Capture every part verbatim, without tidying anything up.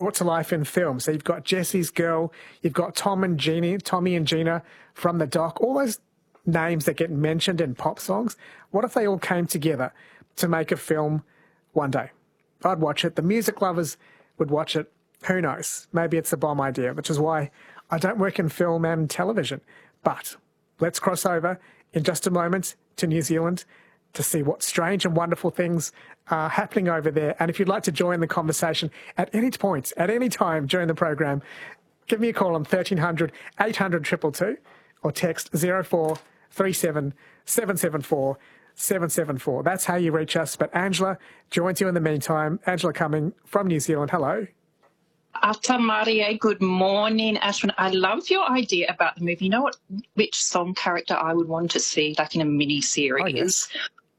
brought to life in film. So you've got Jesse's Girl, you've got Tom and Jeannie, Tommy and Gina from the Dock, all those names that get mentioned in pop songs. What if they all came together to make a film one day? I'd watch it. The music lovers would watch it. Who knows? Maybe it's a bomb idea, which is why I don't work in film and television. But let's cross over in just a moment to New Zealand to see what strange and wonderful things are happening over there. And if you'd like to join the conversation at any point, at any time during the program, give me a call on thirteen hundred, eight hundred, two two two or text zero four three seven, seven seven four, seven seven four. That's how you reach us. But Angela joins you in the meantime. Angela coming from New Zealand. Hello. Ata Maria, good morning, Ashwin. I love your idea about the movie. You know what? Which song character I would want to see, like in a mini series, oh, yes.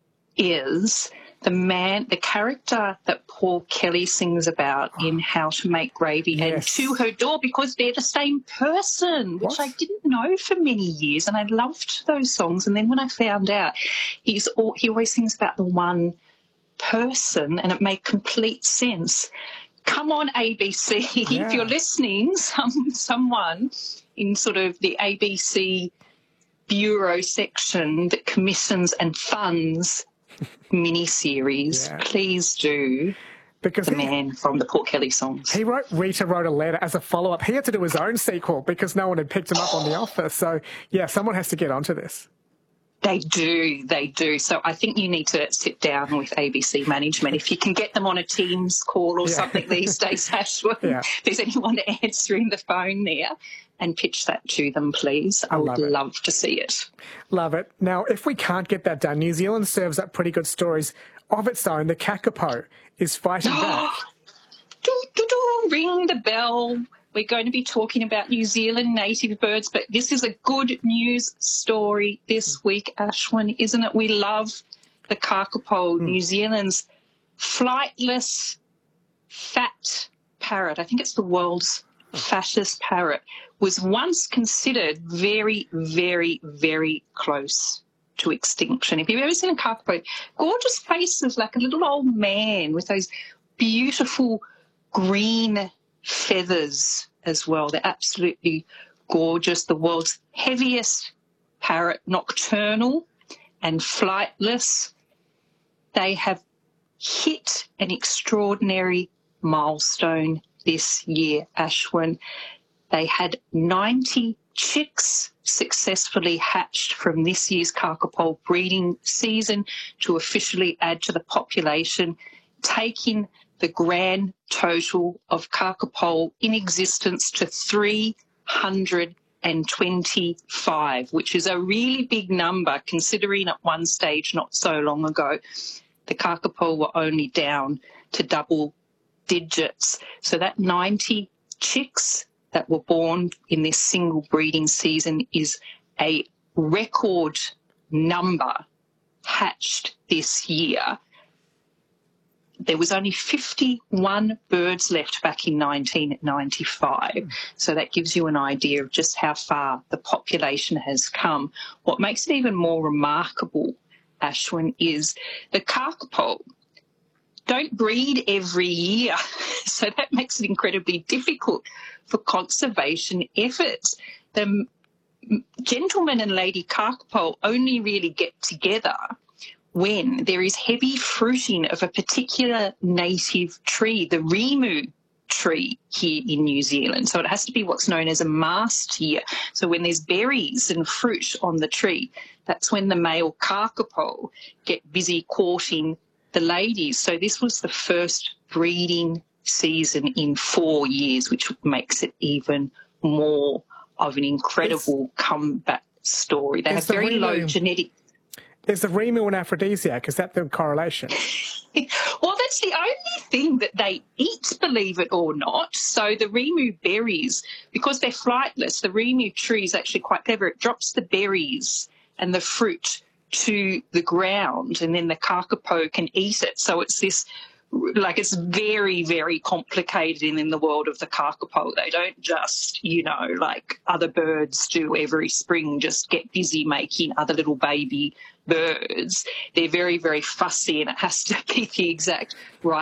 is the man, the character that Paul Kelly sings about oh. in How to Make Gravy yes. and To Her Door, because they're the same person, which what? I didn't know for many years, and I loved those songs. And then when I found out, he's all, he always sings about the one person, and it made complete sense. Come on, A B C, yeah. if you're listening, some someone in sort of the A B C bureau section that commissions and funds miniseries, yeah. please do. Because the he, man from the Paul Kelly songs. He wrote, Rita wrote a letter as a follow-up. He had to do his own sequel because no one had picked him up on The Office. So, yeah, someone has to get onto this. They do, they do. So I think you need to sit down with A B C management. If you can get them on a Teams call or yeah. something these days, Ashwin, yeah. if there's anyone answering the phone there, and pitch that to them, please. I, I would love, love to see it. Love it. Now, if we can't get that done, New Zealand serves up pretty good stories of its own. The kakapo is fighting back. do, do, do, ring the bell. We're going to be talking about New Zealand native birds, but this is a good news story this week, Ashwin, isn't it? We love the kakapo, mm. New Zealand's flightless fat parrot. I think it's the world's fattest parrot, was once considered very, very, very close to extinction. If you've ever seen a kakapo, gorgeous faces like a little old man with those beautiful green feathers as well. They're absolutely gorgeous. The world's heaviest parrot, nocturnal and flightless. They have hit an extraordinary milestone this year, Ashwin. They had ninety chicks successfully hatched from this year's kakapo breeding season to officially add to the population, taking the grand total of kakapo in existence to three hundred twenty-five, which is a really big number considering at one stage not so long ago the kakapo were only down to double digits. So that ninety chicks that were born in this single breeding season is a record number hatched this year. There was only fifty-one birds left back in nineteen ninety-five. Mm. So that gives you an idea of just how far the population has come. What makes it even more remarkable, Ashwin, is the kakapo don't breed every year. So that makes it incredibly difficult for conservation efforts. The gentleman and lady kakapo only really get together when there is heavy fruiting of a particular native tree, the rimu tree here in New Zealand. So it has to be what's known as a mast year. So when there's berries and fruit on the tree, that's when the male kakapo get busy courting the ladies. So this was the first breeding season in four years, which makes it even more of an incredible it's, comeback story. They have the very low genetic... Is the rimu an aphrodisiac? Is that the correlation? Well, that's the only thing that they eat, believe it or not. So the rimu berries, because they're flightless, the rimu tree is actually quite clever. It drops the berries and the fruit to the ground, and then the kakapo can eat it. So it's this, like, it's very, very complicated in, in the world of the kakapo. They don't just, you know, like other birds do every spring, just get busy making other little baby birds. They're very, very fussy, and it has to be the exact right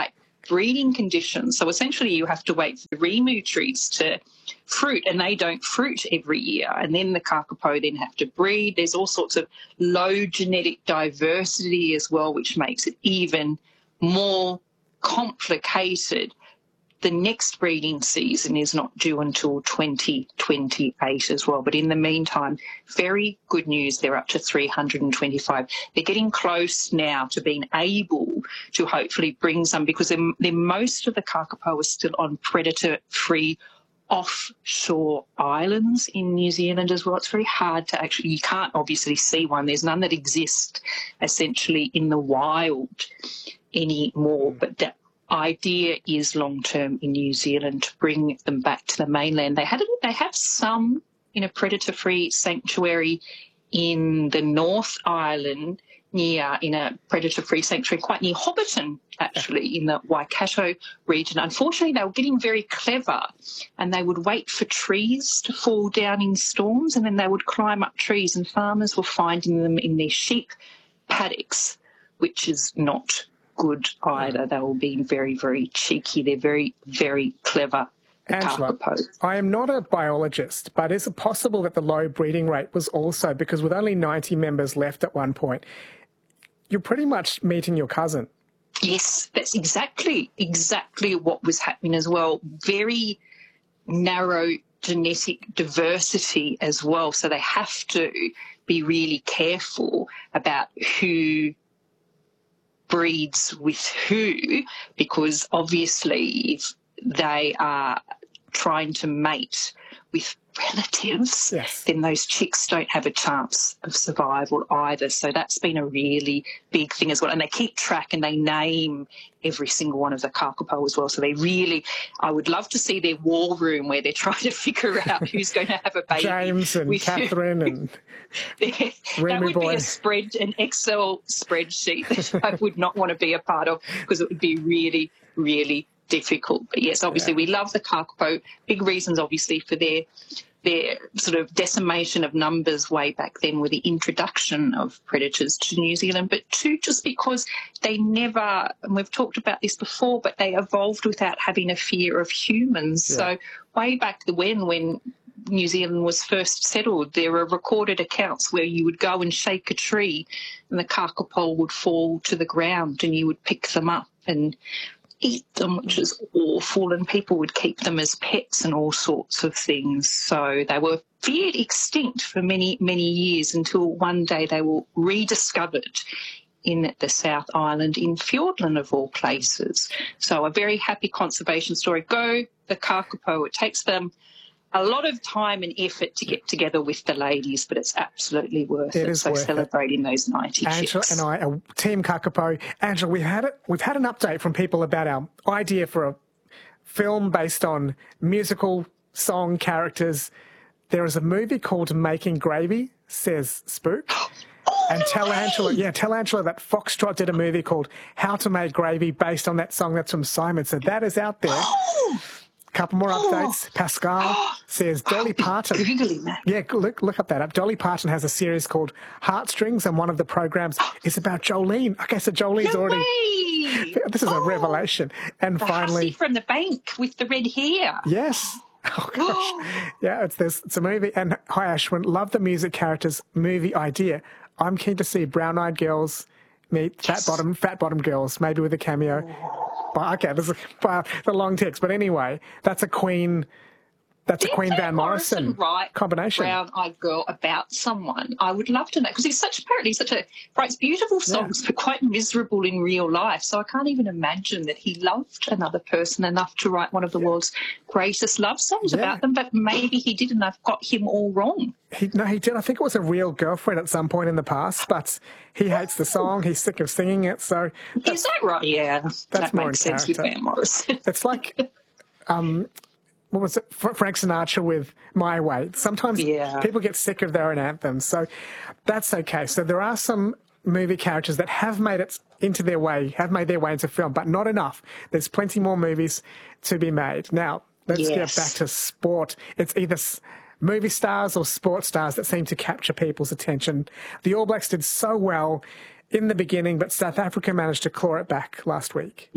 breeding conditions. So essentially you have to wait for the rimu trees to fruit, and they don't fruit every year. And then the kakapo then have to breed. There's all sorts of low genetic diversity as well, which makes it even more complicated. The next breeding season is not due until twenty twenty-eight as well. But in the meantime, very good news. They're up to three hundred twenty-five. They're getting close now to being able to hopefully bring some, because they're, they're, most of the kakapo are still on predator-free offshore islands in New Zealand as well. It's very hard to actually, you can't obviously see one. There's none that exist essentially in the wild anymore. But that idea is long-term in New Zealand to bring them back to the mainland. They had they have some in a predator-free sanctuary in the North Island, near in a predator-free sanctuary quite near Hobbiton, actually, in the Waikato region. Unfortunately, they were getting very clever, and they would wait for trees to fall down in storms, and then they would climb up trees, and farmers were finding them in their sheep paddocks, which is not good either. They were being very, very cheeky. They're very, very clever. Angela, I am not a biologist, but is it possible that the low breeding rate was also because with only ninety members left at one point, you're pretty much meeting your cousin? Yes, that's exactly, exactly what was happening as well. Very narrow genetic diversity as well. So they have to be really careful about who breeds with who, because obviously if they are trying to mate with relatives, yes, then those chicks don't have a chance of survival either. So that's been a really big thing as well. And they keep track and they name every single one of the kakapo as well. So they really, I would love to see their war room where they're trying to figure out who's going to have a baby. James and with Catherine and that Remy would boy. be a spread, an Excel spreadsheet that I would not want to be a part of, because it would be really, really difficult. But yes, obviously yeah. we love the kakapo. Big reasons obviously for their their sort of decimation of numbers way back then with the introduction of predators to New Zealand, but two, just because they never, and we've talked about this before, but they evolved without having a fear of humans. Yeah. So way back when, when New Zealand was first settled, there were recorded accounts where you would go and shake a tree and the kakapo would fall to the ground and you would pick them up and eat them, which is awful, and people would keep them as pets and all sorts of things. So they were feared extinct for many, many years until one day they were rediscovered in the South Island in Fiordland, of all places. So a very happy conservation story. Go the kakapo. It takes them a lot of time and effort to get together with the ladies, but it's absolutely worth it. It is so worth celebrating it. those ninety Angela chicks. and I are Team Kakapo. Angela, we've had it. We've had an update from people about our idea for a film based on musical song characters. There is a movie called Making Gravy, says Spook. Oh, and tell no Angela, way. yeah, tell Angela that Foxtrot did a movie called How to Make Gravy based on that song that's from Simon. So that is out there. Oh. Couple more updates. Oh. Pascal says Dolly Parton. Googling that. Yeah, look look up that up. Dolly Parton has a series called Heartstrings, and one of the programs is about Jolene. Okay, so Jolene's No already. way. This is Oh. a revelation. And The finally, hussy from the bank with the red hair. yes. Oh gosh, yeah, it's this. It's a movie. And hi Ashwin, love the music characters movie idea. I'm keen to see Brown Eyed Girls meet Fat Yes. Bottom Fat Bottom Girls, maybe with a cameo. But okay, this is well, the long text. But anyway, that's a Queen. That's a Did Queen Van Morrison, Morrison write combination. Brown-Eyed Girl about someone? I would love to know, because he's such apparently such a writes beautiful songs, yeah. but quite miserable in real life. So I can't even imagine that he loved another person enough to write one of the yeah. world's greatest love songs yeah. about them. But maybe he did, and I've got him all wrong. He, no, he did. I think it was a real girlfriend at some point in the past, but he hates the song. He's sick of singing it. So is that right? Yeah, that's that more makes in sense character. with Van Morrison. It's like. Um, What was it? Frank Sinatra with My Way. Sometimes yeah. people get sick of their own anthems, so that's okay. So there are some movie characters that have made it into their way, have made their way into film, but not enough. There's plenty more movies to be made. Now, let's yes. get back to sport. It's either movie stars or sports stars that seem to capture people's attention. The All Blacks did so well in the beginning, but South Africa managed to claw it back last week. Mm.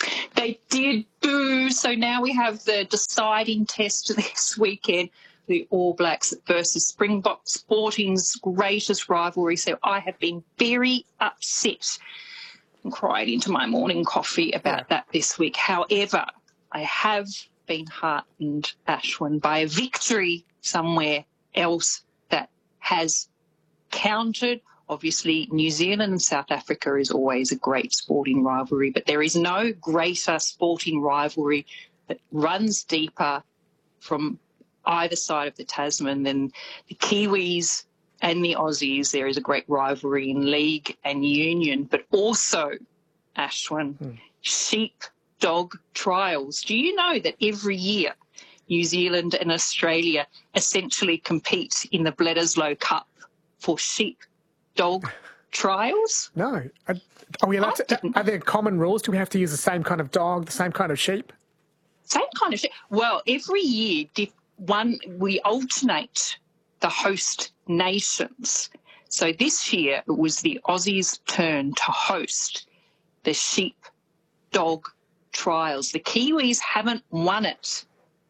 They did, boo. So now we have the deciding test this weekend, the All Blacks versus Springboks, Sporting's greatest rivalry. So I have been very upset and cried into my morning coffee about yeah. that this week. However, I have been heartened, Ashwin, by a victory somewhere else that has counted. Obviously, New Zealand and South Africa is always a great sporting rivalry, but there is no greater sporting rivalry that runs deeper from either side of the Tasman than the Kiwis and the Aussies. There is a great rivalry in league and union, but also, Ashwin, hmm. sheep-dog trials. Do you know that every year New Zealand and Australia essentially compete in the Bledisloe Cup for sheep dog trials? No. Are, are we allowed to, are there common rules? Do we have to use the same kind of dog, the same kind of sheep? Same kind of sheep. Well, every year one we alternate the host nations. So this year it was the Aussies' turn to host the sheep dog trials. The Kiwis haven't won it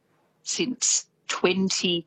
since twenty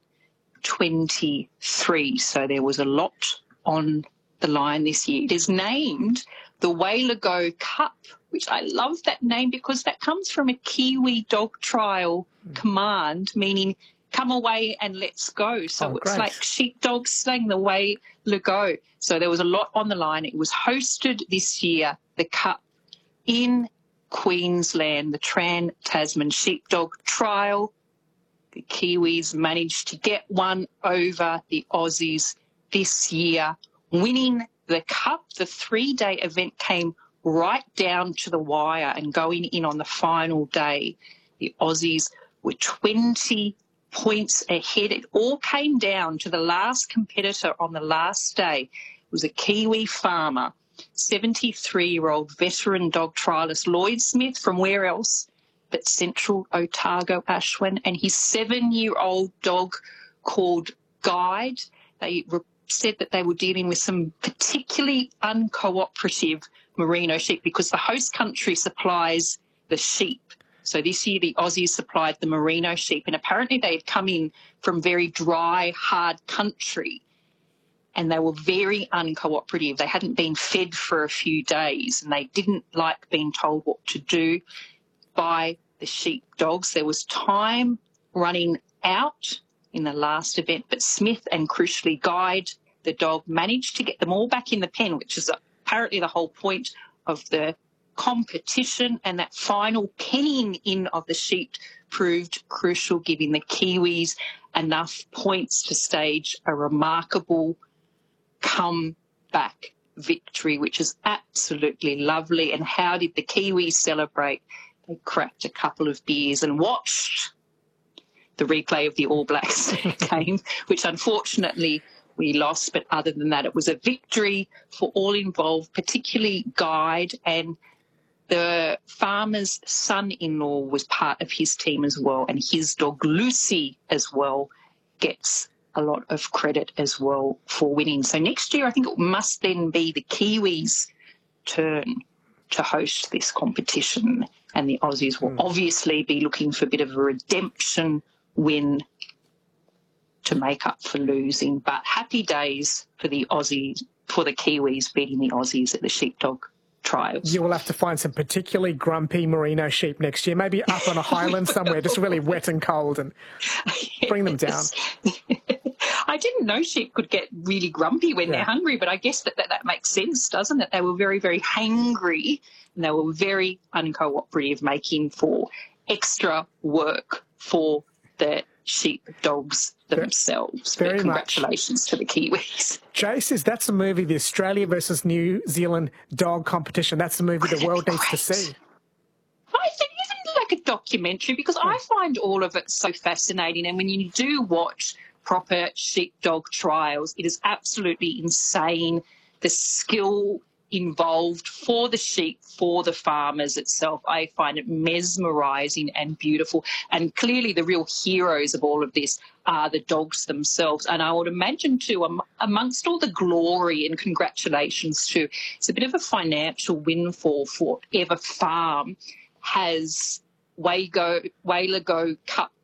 twenty-three, so there was a lot on the line this year. It is named the Wailago Cup, which I love that name because that comes from a Kiwi dog trial mm. command, meaning come away and let's go. So oh, it's great. like sheepdogs saying the Wailago. So there was a lot on the line. It was hosted this year, the Cup, in Queensland, the Trans-Tasman Sheepdog Trial. The Kiwis managed to get one over the Aussies this year, winning the Cup. The three-day event came right down to the wire, and going in on the final day, the Aussies were twenty points ahead. It all came down to the last competitor on the last day. It was a Kiwi farmer, seventy-three-year-old veteran dog trialist Lloyd Smith, from where else but Central Otago, Ashwin, and his seven-year-old dog called Guide. They re- said that they were dealing with some particularly uncooperative merino sheep because the host country supplies the sheep. So this year the Aussies supplied the merino sheep, and apparently they had come in from very dry, hard country, and they were very uncooperative. They hadn't been fed for a few days, and they didn't like being told what to do by the sheep dogs. There was time running out in the last event, but Smith and crucially Guide, the dog, managed to get them all back in the pen, which is apparently the whole point of the competition. And that final penning in of the sheep proved crucial, giving the Kiwis enough points to stage a remarkable comeback victory, which is absolutely lovely. And how did the Kiwis celebrate? They cracked a couple of beers and watched the replay of the All Blacks game, which unfortunately we lost. But other than that, it was a victory for all involved, particularly Guide, and the farmer's son-in-law was part of his team as well, and his dog Lucy as well gets a lot of credit as well for winning. So next year I think it must then be the Kiwis' turn to host this competition, and the Aussies will mm. obviously be looking for a bit of a redemption win to make up for losing. But happy days for the Aussies, for the Kiwis beating the Aussies at the sheepdog trials. You will have to find some particularly grumpy merino sheep next year, maybe up on a highland somewhere, just really wet and cold, and bring them down. I didn't know sheep could get really grumpy when yeah. they're hungry, but I guess that, that that makes sense, doesn't it? They were very, very hangry, and they were very uncooperative, making for extra work for the sheep dogs themselves. Very but congratulations much. to the Kiwis. Jay says that's the movie, the Australia versus New Zealand dog competition. That's the movie oh, the world needs great. to see. I think even like a documentary, because yeah. I find all of it so fascinating. And when you do watch proper sheepdog trials, it is absolutely insane, the skill involved for the sheep, for the farmers itself. I find it mesmerising and beautiful. And clearly the real heroes of all of this are the dogs themselves. And I would imagine too, um, amongst all the glory and congratulations too, it's a bit of a financial windfall for whatever farm has Wago, Waylago Cup